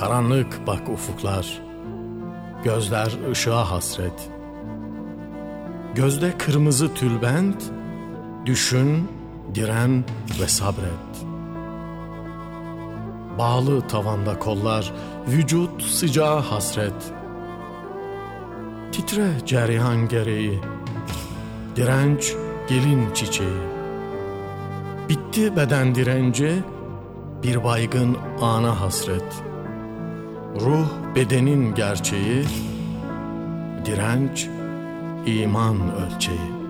Karanlık bak ufuklar, gözler ışığa hasret. Gözde kırmızı tülbent, düşün, diren ve sabret. Bağlı tavanda kollar, vücut sıcağa hasret. Titre ceryan gereği, direnç gelin çiçeği. Bitti beden direnci, bir baygın ana hasret. Ruh bedenin gerçeği, direnç iman ölçeği.